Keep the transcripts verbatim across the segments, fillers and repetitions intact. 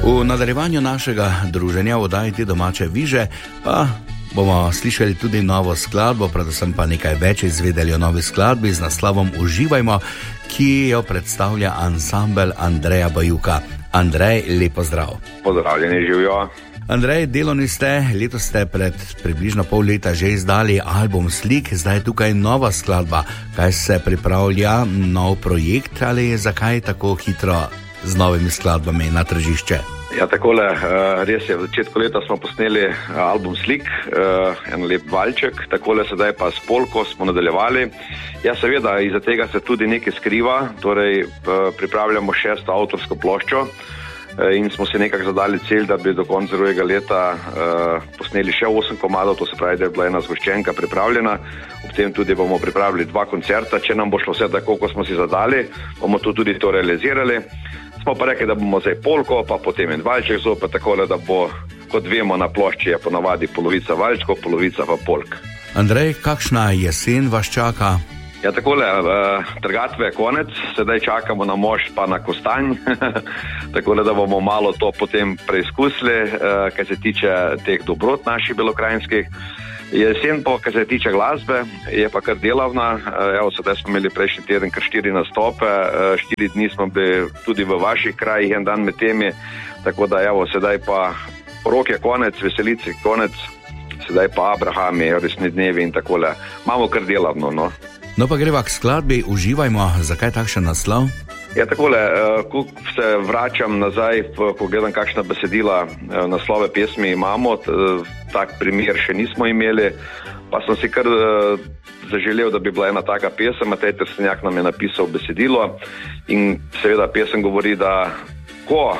V nadaljevanju našega druženja v oddaji Te domače viže pa bomo slišali tudi novo skladbo, predvsem pa nekaj več izvedeli o novi skladbi z naslovom Uživajmo, ki jo predstavlja ansambel Andreja Bajuka. Andrej, lepo zdrav. Pozdravljeni, živijo. Andrej, delovni ste, letos ste pred približno pol leta že izdali album Slik, zdaj je tukaj nova skladba. Kaj se pripravlja, nov projekt ali zakaj tako hitro z novimi skladbami na tržišče? Ja, takole, res je, v začetku leta smo posneli album Slik, en lep valček, takole sedaj pa s polko smo nadaljevali. Ja, seveda, iza tega se tudi nekaj skriva, torej pripravljamo šesto avtorsko ploščo in smo si nekako zadali cilj, da bi do konca drugega leta posneli še osem komadov, to se pravi, da je bila ena zgoščenka pripravljena. Ob tem tudi bomo pripravili dva koncerta, če nam bo šlo vse tako, kot smo si zadali, bomo to tudi to realizirali. Smo pa rekli, da bomo zdaj polko, pa potem en valček zopet, takole, da bo, kot vemo, na plošči je ponavadi polovica valčkov, polovica pa polk. Andrej, kakšna jesen vas čaka? Ja, takole, trgatve je konec, sedaj čakamo na mošt pa na kostanj, takole, da bomo malo to potem preizkusili, kaj se tiče teh dobrot naših belokrajinskih. Jesen pa, kar se tiče glasbe, je pa kar delavna. Evo, sedaj smo imeli prejšnji teden kar štiri nastope, štiri dni smo bili tudi v vaših krajih, en dan med temi, tako da evo, sedaj pa rok je konec, veselici konec, sedaj pa Abrahami, resni dnevi in takole. Imamo kar delavno, no. No pa greva k skladbi Uživajmo, zakaj takšen naslov? Ja, takole, ko se vračam nazaj, ko gledam kakšna besedila, naslove pesmi imamo, tak primer še nismo imeli, pa sem si kar zaželel, da bi bila ena taka pesem, Matej Trstenjak nam je napisal besedilo in seveda pesem govori, da ko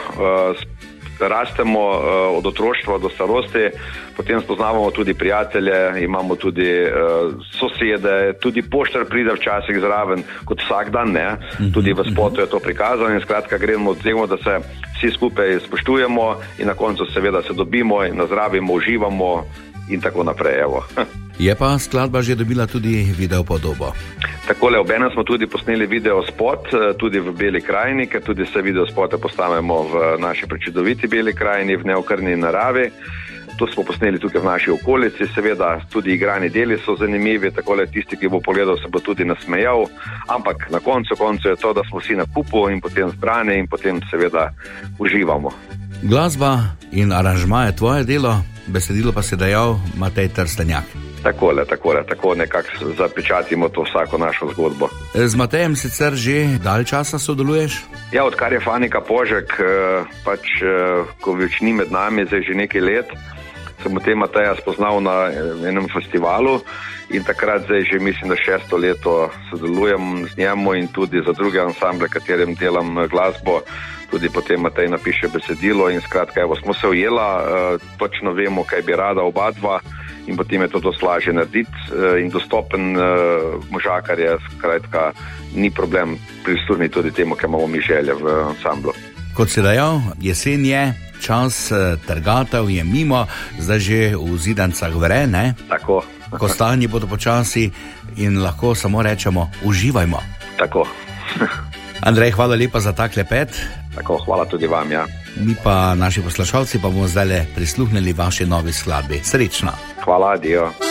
rastemo od otroštva do starosti, potem spoznavamo tudi prijatelje, imamo tudi uh, sosede, tudi poštar pride včasih zraven, kot vsak dan, ne. Tudi v spotu je to prikazano in skratka gremo od tega, da se vsi skupaj spoštujemo in na koncu seveda se dobimo in nazdravimo, uživamo in tako naprej, evo. Je pa skladba že dobila tudi video podobo. Takole, obenem smo tudi posneli video spot, tudi v Beli krajini, ker tudi se video spote postavimo v naši prečudoviti Beli krajini, v neokrnjeni naravi. To smo posneli tukaj v naši okolici, seveda tudi igrani deli so zanimivi, takole tisti, ki bo pogledal, se bo tudi nasmejal, ampak na koncu koncu je to, da smo vsi na kupu in potem zbrani in potem seveda uživamo. Glasba in aranžma je tvoje delo, besedilo pa si dejal Matej Trstenjak. Takole, takole, tako nekako zapečatimo to vsako našo zgodbo. Z Matejem sicer že dalj časa sodeluješ? Ja, odkar je Fanika Požek, pač, ko več ni med nami, zdaj že nekaj let, sem te Mateja spoznal na enem festivalu in takrat zdaj že mislim, da šesto leto sodelujem z njemu in tudi za druge ansamble, katerim delam glasbo, tudi potem Matej napiše besedilo in skratka, evo, smo se ujela, točno vemo, kaj bi rada oba dva, in potem je to dosti lažje narediti in dostopen možakar je, skratka, ni problem prisluhniti tudi temu, kaj imamo mi želje v ansamblu. Kot si dejal, jesen je, čas trgatev je mimo, zdaj že v zidancah vre, ne? Tako. Kostanji bodo počasi in lahko samo rečemo, uživajmo. Tako. Andrej, hvala lepa za tak klepet. Tako, hvala tudi vam, ja. Mi pa, naši poslušalci, pa bomo zdaj prisluhnili vaši novi skladbi. Srečno. Hvala, adijo.